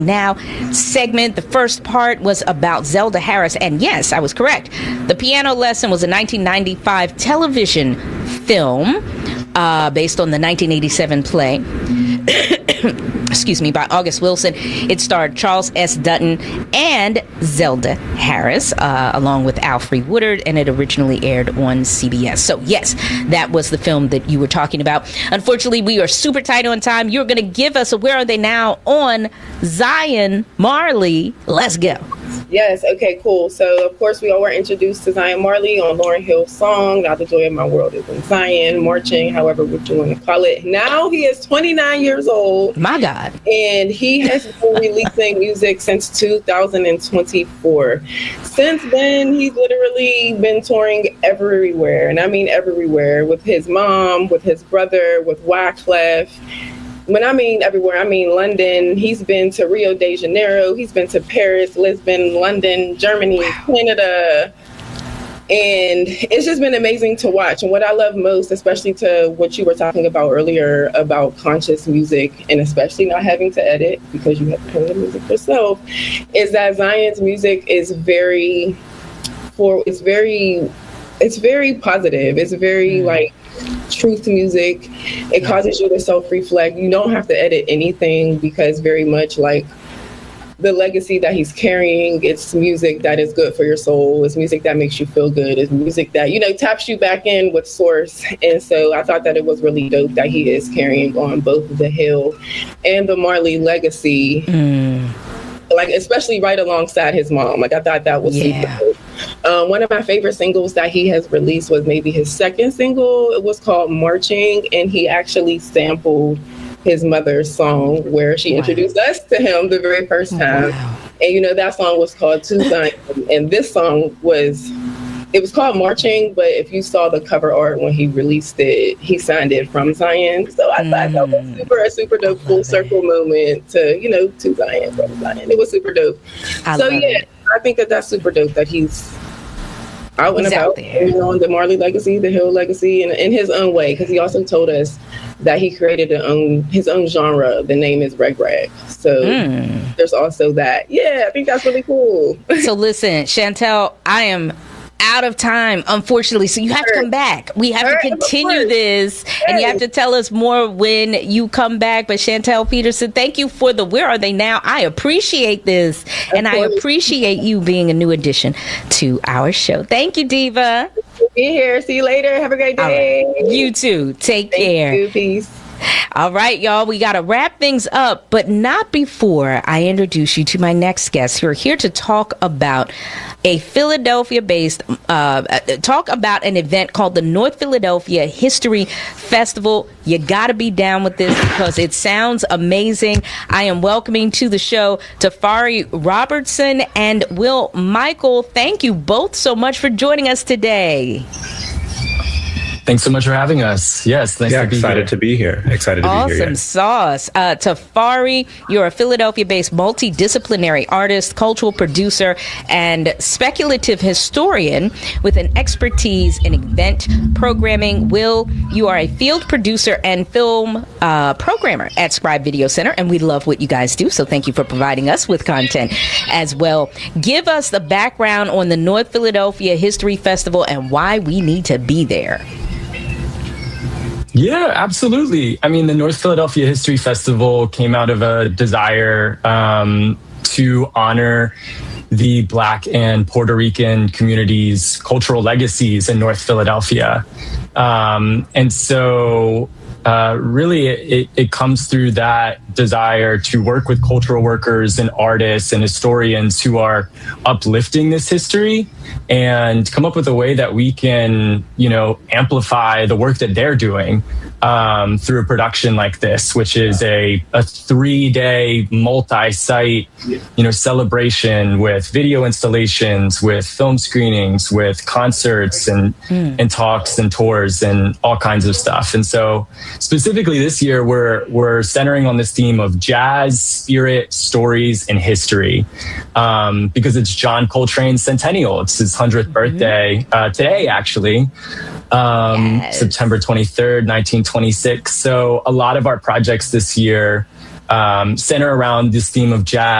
Now segment. The first part was about Zelda Harris, and yes, I was correct. The Piano Lesson was a 1995 television film based on the 1987 play excuse me, by August Wilson. It starred Charles S. Dutton and Zelda Harris, along with Alfre Woodard, and it originally aired on CBS. So yes, that was the film that you were talking about. Unfortunately, we are super tight on time. You're going to give us a Where Are They Now on Zion Marley. Let's go. Yes, okay, cool. So, of course, we all were introduced to Zion Marley on Lauryn Hill's song, Now the Joy of My World is in Zion, marching, however what you want to call it. Now he is 29 years old. My God. And he has been releasing music since 2024. Since then, he's literally been touring everywhere, and I mean everywhere, with his mom, with his brother, with Wyclef. When I mean everywhere, I mean London. He's been to Rio de Janeiro. He's been to Paris, Lisbon, London, Germany, Canada. And it's just been amazing to watch. And what I love most, especially to what you were talking about earlier about conscious music, and especially not having to edit because you have to play the music yourself, is that Zion's music is very positive. It's very like truth music. It causes you to self-reflect. You don't have to edit anything because very much like the legacy that he's carrying, it's music that is good for your soul. It's music that makes you feel good. It's music that, taps you back in with source. And so I thought that it was really dope that he is carrying on both the Hill and the Marley legacy. Like, especially right alongside his mom. Like, I thought that was super dope. One of my favorite singles that he has released was maybe his second single. It was called Marching, and he actually sampled his mother's song where she introduced us to him the very first time. And, that song was called To Zion. And this song was called Marching, but if you saw the cover art when he released it, he signed it From Zion. So I thought that was a super dope full circle moment to, To Zion, From Zion. It was super dope. I think that's super dope that he's out and about on the Marley legacy, the Hill legacy, and in his own way, because he also told us that he created his own genre. The name is Reg Rag. So there's also that. Yeah, I think that's really cool. So listen, Chantel, I am out of time, unfortunately, so you have to come back. We have to continue this, and you have to tell us more when you come back. But Chantel Peterson, thank you for the Where Are They Now? I appreciate this, and I appreciate you being a new addition to our show. Thank you, Diva. Be here. See you later. Have a great day. Right. You too. Take care. You. Peace. All right, y'all, we got to wrap things up, but not before I introduce you to my next guest who are here to talk about a Philadelphia-based, talk about an event called the North Philadelphia History Festival. You got to be down with this because it sounds amazing. I am welcoming to the show Tafari Robertson and Will Michael. Thank you both so much for joining us today. Thanks so much for having us. Yes, thanks to be excited to be here. Excited to be here. Awesome sauce. Tafari, you're a Philadelphia-based multidisciplinary artist, cultural producer, and speculative historian with an expertise in event programming. Will, you are a field producer and film programmer at Scribe Video Center, and we love what you guys do, so thank you for providing us with content as well. Give us the background on the North Philadelphia History Festival and why we need to be there. Yeah, absolutely. I mean, the North Philadelphia History Festival came out of a desire to honor the Black and Puerto Rican communities' cultural legacies in North Philadelphia. And so really it comes through that desire to work with cultural workers and artists and historians who are uplifting this history and come up with a way that we can, amplify the work that they're doing through a production like this, which is a 3-day multi-site, celebration with video installations, with film screenings, with concerts and talks and tours and all kinds of stuff. And so specifically this year, we're centering on this theme of jazz, spirit, stories, and history, because it's John Coltrane's centennial. It's his 100th birthday today, actually. September 23rd, 1926. So a lot of our projects this year center around this theme of jazz